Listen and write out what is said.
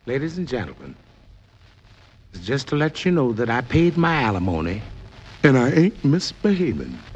Ladies and gentlemen, it's just to let you know that I paid my alimony and I ain't misbehaving.